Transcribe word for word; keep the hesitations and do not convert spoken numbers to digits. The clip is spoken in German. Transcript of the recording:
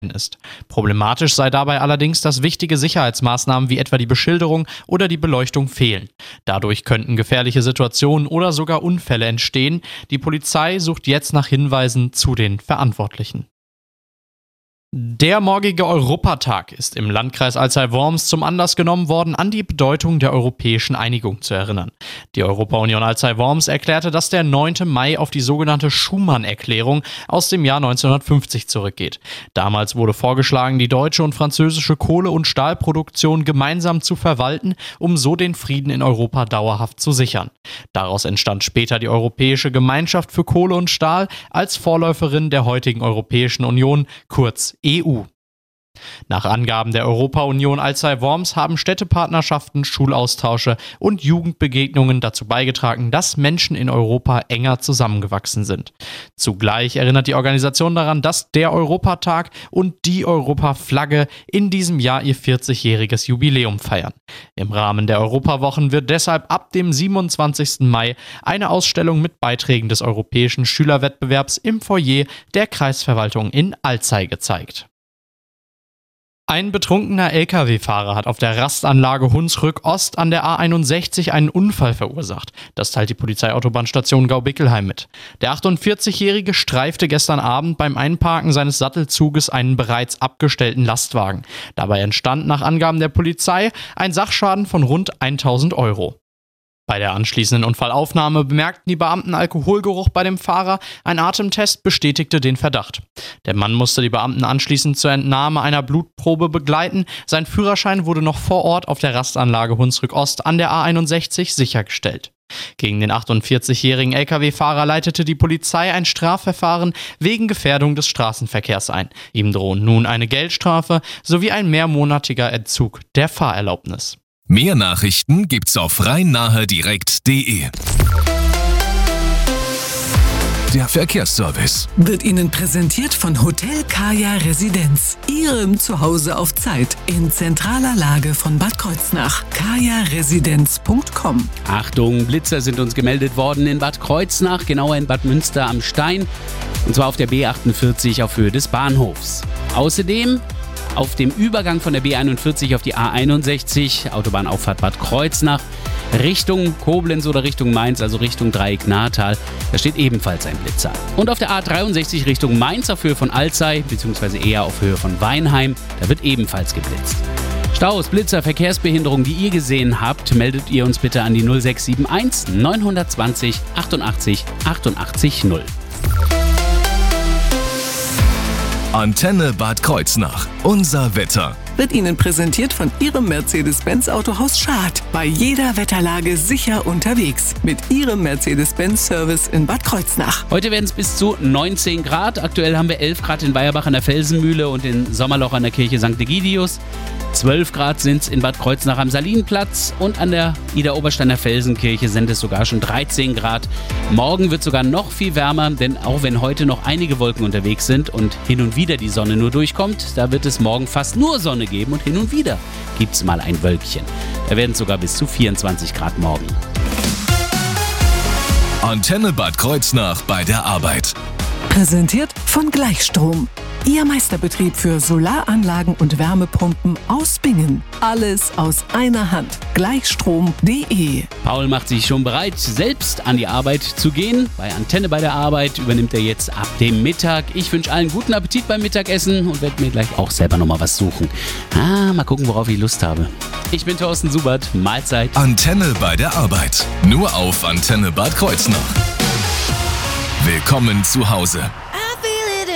ist. Problematisch sei dabei allerdings, dass wichtige Sicherheitsmaßnahmen wie etwa die Beschilderung oder die Beleuchtung fehlen. Dadurch könnten gefährliche Situationen oder sogar Unfälle entstehen. Die Polizei sucht jetzt nach Hinweisen zu den Verantwortlichen. Der morgige Europatag ist im Landkreis Alzey-Worms zum Anlass genommen worden, an die Bedeutung der europäischen Einigung zu erinnern. Die Europa-Union Alzey-Worms erklärte, dass der neunte Mai auf die sogenannte Schuman-Erklärung aus dem Jahr neunzehnhundertfünfzig zurückgeht. Damals wurde vorgeschlagen, die deutsche und französische Kohle- und Stahlproduktion gemeinsam zu verwalten, um so den Frieden in Europa dauerhaft zu sichern. Daraus entstand später die Europäische Gemeinschaft für Kohle und Stahl als Vorläuferin der heutigen Europäischen Union, kurz E U. Nach Angaben der Europa-Union Alzey-Worms haben Städtepartnerschaften, Schulaustausche und Jugendbegegnungen dazu beigetragen, dass Menschen in Europa enger zusammengewachsen sind. Zugleich erinnert die Organisation daran, dass der Europatag und die Europaflagge in diesem Jahr ihr vierzigjähriges Jubiläum feiern. Im Rahmen der Europawochen wird deshalb ab dem siebenundzwanzigsten Mai eine Ausstellung mit Beiträgen des Europäischen Schülerwettbewerbs im Foyer der Kreisverwaltung in Alzey gezeigt. Ein betrunkener L K W-Fahrer hat auf der Rastanlage Hunsrück Ost an der A einundsechzig einen Unfall verursacht. Das teilt die Polizeiautobahnstation Gau-Bickelheim mit. Der achtundvierzigjährige streifte gestern Abend beim Einparken seines Sattelzuges einen bereits abgestellten Lastwagen. Dabei entstand nach Angaben der Polizei ein Sachschaden von rund tausend Euro. Bei der anschließenden Unfallaufnahme bemerkten die Beamten Alkoholgeruch bei dem Fahrer. Ein Atemtest bestätigte den Verdacht. Der Mann musste die Beamten anschließend zur Entnahme einer Blutprobe begleiten. Sein Führerschein wurde noch vor Ort auf der Rastanlage Hunsrück Ost an der A einundsechzig sichergestellt. Gegen den achtundvierzigjährigen L K W-Fahrer leitete die Polizei ein Strafverfahren wegen Gefährdung des Straßenverkehrs ein. Ihm drohen nun eine Geldstrafe sowie ein mehrmonatiger Entzug der Fahrerlaubnis. Mehr Nachrichten gibt's auf rhein-nahe-direkt punkt de. Der Verkehrsservice wird Ihnen präsentiert von Hotel Kaya Residenz. Ihrem Zuhause auf Zeit in zentraler Lage von Bad Kreuznach. kaya residenz punkt com. Achtung, Blitzer sind uns gemeldet worden in Bad Kreuznach, genauer in Bad Münster am Stein. Und zwar auf der B achtundvierzig auf Höhe des Bahnhofs. Außerdem auf dem Übergang von der B einundvierzig auf die A einundsechzig, Autobahnauffahrt Bad Kreuznach, Richtung Koblenz oder Richtung Mainz, also Richtung Dreieck-Nahetal, da steht ebenfalls ein Blitzer. Und auf der A dreiundsechzig Richtung Mainz auf Höhe von Alzey, beziehungsweise eher auf Höhe von Weinheim, da wird ebenfalls geblitzt. Staus, Blitzer, Verkehrsbehinderung, die ihr gesehen habt, meldet ihr uns bitte an die null sechs sieben eins neun zwei null achtundachtzig achtundachtzig null. Antenne Bad Kreuznach. Unser Wetter. Wird Ihnen präsentiert von Ihrem Mercedes-Benz-Autohaus Schad. Bei jeder Wetterlage sicher unterwegs. Mit Ihrem Mercedes-Benz-Service in Bad Kreuznach. Heute werden es bis zu neunzehn Grad. Aktuell haben wir elf Grad in Weierbach an der Felsenmühle und in Sommerloch an der Kirche Sankt Egidius. zwölf Grad sind es in Bad Kreuznach am Salinplatz und an der Ida-Obersteiner Felsenkirche sind es sogar schon dreizehn Grad. Morgen wird sogar noch viel wärmer, denn auch wenn heute noch einige Wolken unterwegs sind und hin und wieder die Sonne nur durchkommt, da wird es morgen fast nur Sonne geben und hin und wieder gibt es mal ein Wölkchen. Da werden es sogar bis zu vierundzwanzig Grad morgen. Antenne Bad Kreuznach bei der Arbeit. Präsentiert von Gleichstrom. Ihr Meisterbetrieb für Solaranlagen und Wärmepumpen aus Bingen. Alles aus einer Hand. Gleichstrom punkt de. Paul macht sich schon bereit, selbst an die Arbeit zu gehen. Bei Antenne bei der Arbeit übernimmt er jetzt ab dem Mittag. Ich wünsche allen guten Appetit beim Mittagessen und werde mir gleich auch selber nochmal was suchen. Ah, mal gucken, worauf ich Lust habe. Ich bin Thorsten Subert. Mahlzeit. Antenne bei der Arbeit. Nur auf Antenne Bad Kreuznach. Willkommen zu Hause.